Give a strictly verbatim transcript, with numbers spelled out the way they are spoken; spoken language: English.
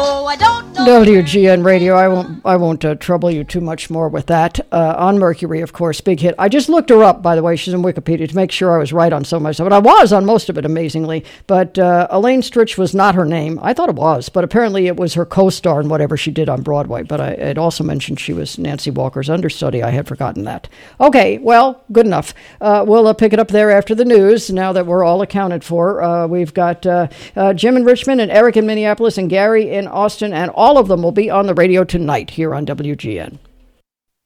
know, I don't know. W G N Radio. I won't. I won't uh, trouble you too much more with that. Uh, on Mercury, of course, big hit. I just looked her up, by the way. She's in Wikipedia to make sure I was right on some of my stuff, and I was on most of it, amazingly. But uh, Elaine Stritch was not her name. I thought it was, but apparently it was her co-star in whatever she did on Broadway. But I it also mentioned she was Nancy Walker's understudy. I had forgotten that. Okay, well, good enough. Uh, we'll uh, pick it up there after the news. Now that we're all accounted for, uh, we've got uh, uh, Jim in Richmond and Eric in Minneapolis and Gary in Austin, and all of them will be on the radio tonight here on W G N.